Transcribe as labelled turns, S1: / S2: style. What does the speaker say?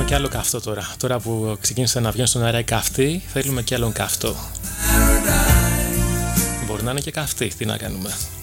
S1: θέλουμε και άλλο καυτό τώρα. Τώρα που ξεκίνησε να βγαίνει στον αέρα η καυτή, θέλουμε και άλλον καυτό. Μπορεί να είναι και καυτή, τι να κάνουμε.